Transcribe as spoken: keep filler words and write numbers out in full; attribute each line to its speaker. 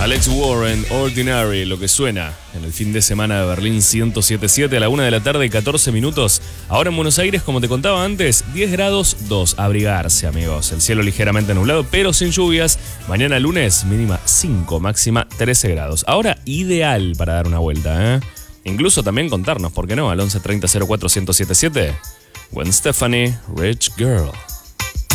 Speaker 1: Alex Warren, Ordinary, lo que suena en el fin de semana de Berlín ciento siete punto siete a la una de la tarde, catorce minutos. Ahora en Buenos Aires, como te contaba antes, diez grados dos. Abrigarse, amigos. El cielo ligeramente nublado, pero sin lluvias. Mañana lunes, mínima cinco, máxima trece grados. Ahora, ideal para dar una vuelta, ¿eh? Incluso también contarnos, ¿por qué no? Al once treinta cero cuatro uno cero siete siete. Gwen Stefani, Rich Girl.